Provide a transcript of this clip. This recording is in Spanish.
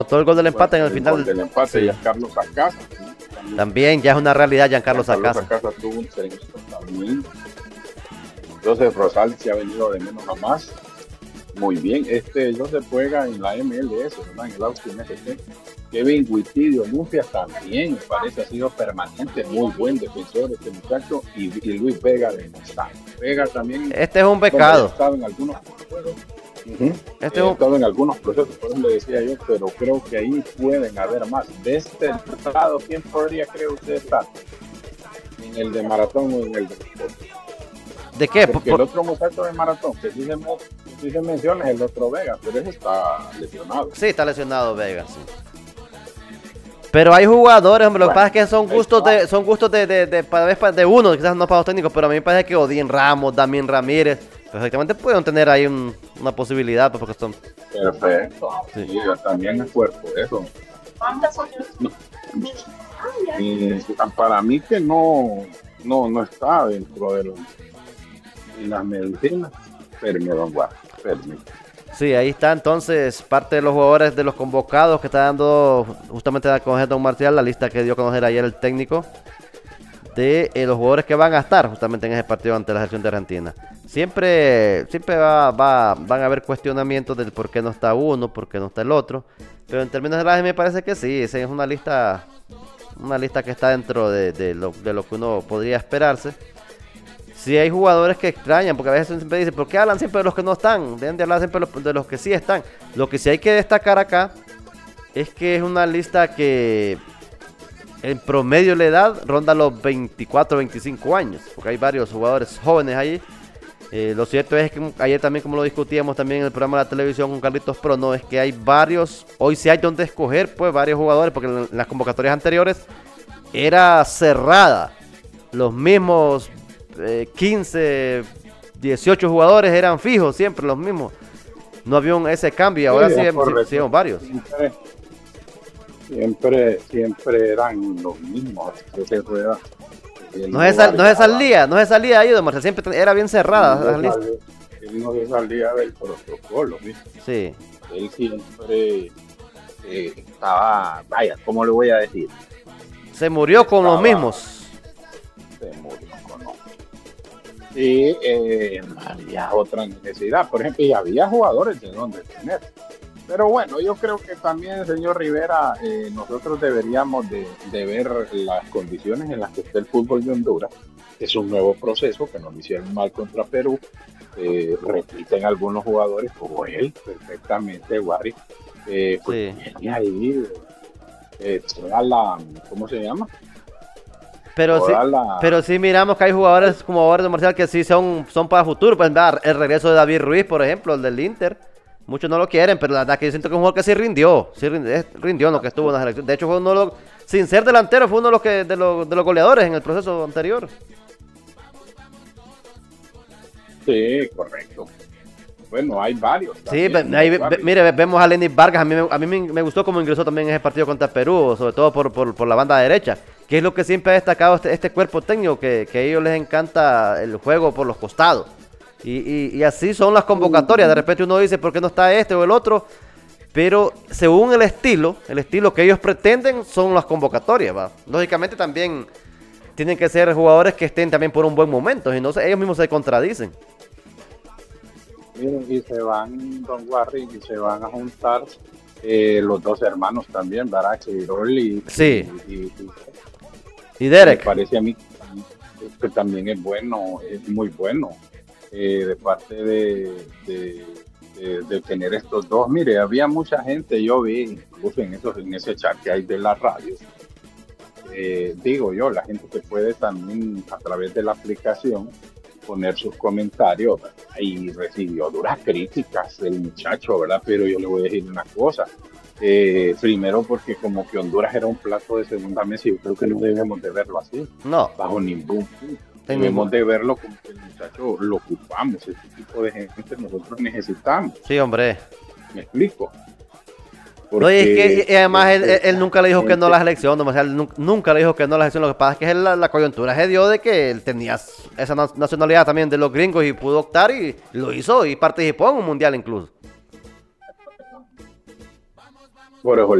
Todo el gol del empate en el el gol final. del empate, Sí. Giancarlo Sacasa. También ya es una realidad Giancarlo Sacasa. Sacasa tuvo un censo también. Joseph Rosal se ha venido de menos a más. Muy bien, Joseph juega en la MLS, ¿verdad? En el Austin FC. Kevin Witidio Mufias también, me parece, ha sido permanente, muy buen defensor este muchacho. Y Luis Vega de Mustang. Vega también. Este es un becado. Estaba en algunos juegos. Este es un... Estado en algunos procesos, por eso le decía yo, pero creo que ahí pueden haber más. De este lado, ¿quién podría, cree usted, estar? ¿En el de maratón o en el de deporte? ¿De qué? Porque el otro muchacho de maratón, que sí se menciona, es el otro Vega, pero ese está lesionado. Sí, está lesionado Vega, sí. Pero hay jugadores, hombre, lo que pasa es que son gustos de uno, quizás no para los técnicos, pero a mí me parece que Odín Ramos, Damián Ramírez, perfectamente pueden tener ahí una posibilidad, pues, porque son... Perfecto. Sí, también es cuerpo, eso. Y para mí que no está dentro de las medicinas. Permítame. Sí, ahí está entonces parte de los jugadores de los convocados que está dando justamente a conocer Don Marcial, la lista que dio a conocer ayer el técnico de los jugadores que van a estar justamente en ese partido ante la selección de Argentina. Siempre van a haber cuestionamientos del por qué no está uno, por qué no está el otro, pero en términos generales me parece que sí, esa es una lista que está dentro de lo que uno podría esperarse. Sí hay jugadores que extrañan, porque a veces siempre dicen, ¿por qué hablan siempre de los que no están? Deben de hablar siempre de los que sí están. Lo que sí hay que destacar acá es que es una lista que en promedio la edad ronda los 24, 25 años, porque hay varios jugadores jóvenes ahí. Lo cierto es que ayer también, como lo discutíamos también en el programa de la televisión con Carlitos Prono, es que hay varios, hoy sí hay donde escoger, pues varios jugadores, porque en las convocatorias anteriores era cerrada. Los mismos 15, 18 jugadores eran fijos, siempre los mismos. No había ese cambio y ahora sí vemos varios. Siempre eran los mismos. No se salía ahí, don Marcelo, siempre era bien cerrada. Él no se salía del protocolo, ¿viste? Sí. Él siempre estaba, vaya, ¿cómo le voy a decir? Se murió con los mismos. Se murió con los mismos. Y había otra necesidad, por ejemplo, y había jugadores de donde tener. Pero bueno, yo creo que también, señor Rivera, nosotros deberíamos de ver las condiciones en las que está el fútbol de Honduras. Es un nuevo proceso que nos hicieron mal contra Perú. Repiten algunos jugadores, como él, perfectamente, Guari. Pues sí. Tiene ahí toda la, ¿cómo se llama? Pero sí miramos que hay jugadores como jugadores de Marcial que sí son para futuro. Pues el regreso de David Ruiz, por ejemplo, el del Inter. Muchos no lo quieren, pero la verdad que yo siento que es un jugador que sí rindió en lo que estuvo en la selección. De hecho, fue uno de los, sin ser delantero, fue uno de los goleadores en el proceso anterior. Sí, correcto. Bueno, hay varios. Sí, mire, vemos a Lenny Vargas. A mí me gustó cómo ingresó también en ese partido contra Perú, sobre todo por la banda derecha, que es lo que siempre ha destacado este cuerpo técnico, que a ellos les encanta el juego por los costados. Y así son las convocatorias. De repente uno dice, ¿por qué no está este o el otro? Pero según el estilo que ellos pretenden son las convocatorias, ¿va? Lógicamente también tienen que ser jugadores que estén también por un buen momento, y no ellos mismos se contradicen. Miren, y se van, don Warri, y se van a juntar los dos hermanos también, Barak y sí. Y Derek. Me parece a mí que también es bueno, es muy bueno. De parte de tener estos dos. Mire, había mucha gente, yo vi incluso en ese chat que hay de las radios, digo yo, la gente que puede también a través de la aplicación poner sus comentarios, y recibió duras críticas del muchacho, ¿verdad? Pero yo le voy a decir una cosa, primero porque como que Honduras era un plato de segunda mesa, y yo creo que no debemos de verlo así, no, bajo ningún punto. Debemos de verlo como que el muchacho lo ocupamos, ese tipo de gente nosotros necesitamos. Sí, hombre. ¿Me explico? Porque, no, y es que además él nunca le dijo que no a la selección, o sea, él nunca le dijo que no a la selección. Lo que pasa es que la coyuntura se dio de que él tenía esa nacionalidad también de los gringos y pudo optar y lo hizo y participó en un mundial incluso. Por eso